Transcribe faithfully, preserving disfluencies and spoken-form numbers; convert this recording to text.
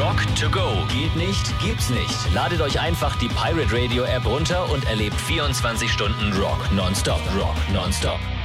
Rock to go. Geht nicht, gibt's nicht. Ladet euch einfach die Pirate Radio App runter und erlebt vierundzwanzig Stunden Rock nonstop. Rock nonstop.